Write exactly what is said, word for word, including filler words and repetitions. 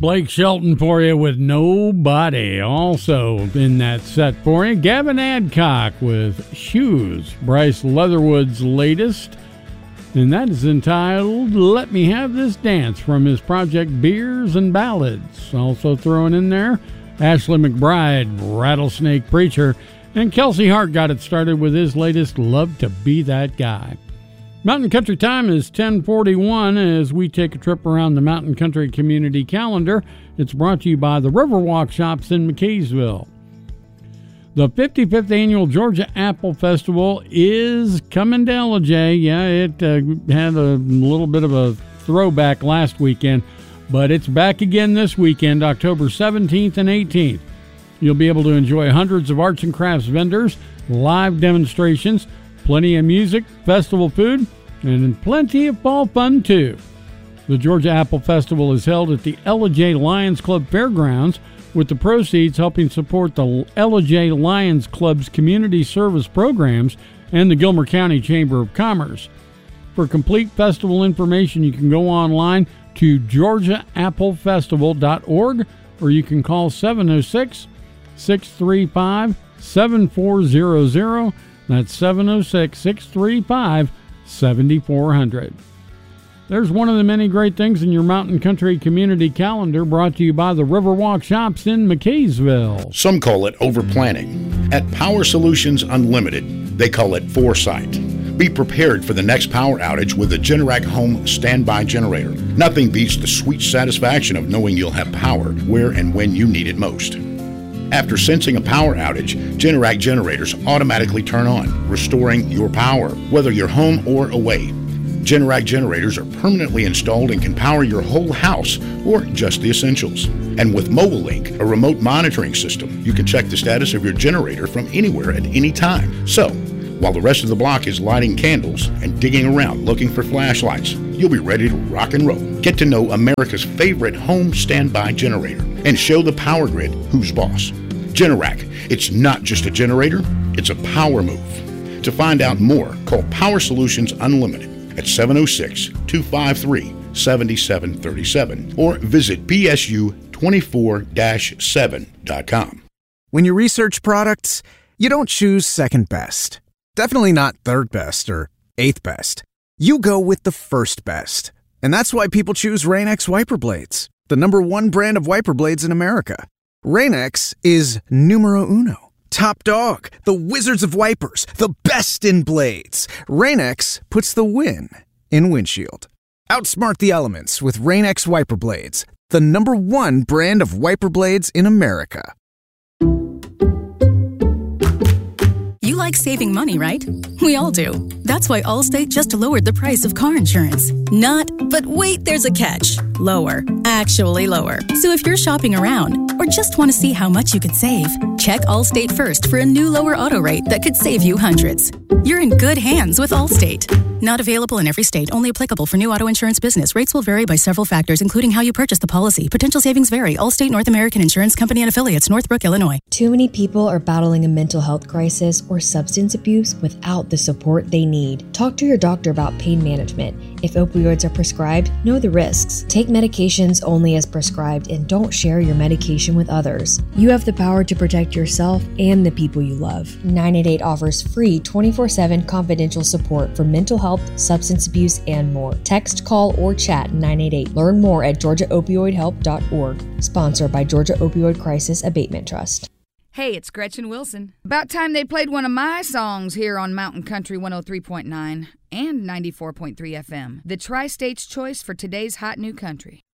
Blake Shelton for you with Nobody. Also in that set for you, Gavin Adcock with Shoes, Bryce Leatherwood's latest, and that is entitled Let Me Have This Dance from his project Beers and Ballads. Also throwing in there, Ashley McBride, Rattlesnake Preacher, and Kelsey Hart got it started with his latest Love to Be That Guy. Mountain Country time is ten forty-one as we take a trip around the Mountain Country Community Calendar. It's brought to you by the Riverwalk Shops in McKaysville. The fifty-fifth Annual Georgia Apple Festival is coming to L J. Yeah, it uh, had a little bit of a throwback last weekend, but it's back again this weekend, October seventeenth and eighteenth. You'll be able to enjoy hundreds of arts and crafts vendors, live demonstrations, plenty of music, festival food, and plenty of fall fun, too. The Georgia Apple Festival is held at the Ella J. Lions Club Fairgrounds, with the proceeds helping support the Ella J. Lions Club's community service programs and the Gilmer County Chamber of Commerce. For complete festival information, you can go online to georgia apple festival dot org, or you can call seven oh six, six three five, seven four zero zero. That's seven oh six, six three five, seven four zero zero. There's one of the many great things in your Mountain Country Community Calendar, brought to you by the Riverwalk Shops in McKaysville. Some call it overplanning. At Power Solutions Unlimited, they call it foresight. Be prepared for the next power outage with a Generac Home Standby Generator. Nothing beats the sweet satisfaction of knowing you'll have power where and when you need it most. After sensing a power outage, Generac generators automatically turn on, restoring your power, whether you're home or away. Generac generators are permanently installed and can power your whole house or just the essentials. And with MobileLink, a remote monitoring system, you can check the status of your generator from anywhere at any time. So, while the rest of the block is lighting candles and digging around looking for flashlights, you'll be ready to rock and roll. Get to know America's favorite home standby generator and show the power grid who's boss. Generac, it's not just a generator, it's a power move. To find out more, call Power Solutions Unlimited at seven oh six, two five three, seven seven three seven or visit p s u twenty-four dash seven dot com. When you research products, you don't choose second best. Definitely not third best or eighth best. You go with the first best. And that's why people choose Rain-X Wiper Blades, the number one brand of wiper blades in America. Rain-X is numero uno. Top dog, the wizards of wipers, the best in blades. Rain-X puts the win in windshield. Outsmart the elements with Rain-X Wiper Blades, the number one brand of wiper blades in America. You like saving money, right? We all do. That's why Allstate just lowered the price of car insurance. Not, but wait, there's a catch. Lower. Actually lower. So if you're shopping around or just want to see how much you could save, check Allstate first for a new lower auto rate that could save you hundreds. You're in good hands with Allstate. Not available in every state. Only applicable for new auto insurance business. Rates will vary by several factors, including how you purchase the policy. Potential savings vary. Allstate North American Insurance Company and Affiliates, Northbrook, Illinois. Too many people are battling a mental health crisis or substance abuse without the support they need. Talk to your doctor about pain management. If opioids are prescribed, know the risks. Take medications only as prescribed and don't share your medication with others. You have the power to protect yourself and the people you love. nine eight eight offers free twenty-four seven confidential support for mental health, substance abuse, and more. Text, call, or chat nine eight eight. Learn more at georgia opioid help dot org. Sponsored by Georgia Opioid Crisis Abatement Trust. Hey, it's Gretchen Wilson. About time they played one of my songs here on Mountain Country one oh three point nine and ninety-four point three F M. The Tri-State's choice for today's hot new country.